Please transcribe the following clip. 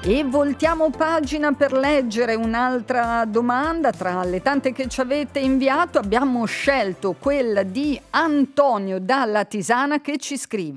E voltiamo pagina per leggere un'altra domanda. Tra le tante che ci avete inviato abbiamo scelto quella di Antonio dalla Tisana, che ci scrive: